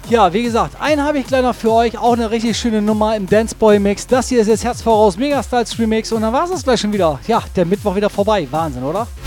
Ja, wie gesagt, einen habe ich gleich noch für euch. Auch eine richtig schöne Nummer im Danceboy-Mix. Das hier ist jetzt Herz voraus, Megastyles Remix. Und dann war es das gleich schon wieder. Ja, der Mittwoch wieder vorbei. Wahnsinn, oder?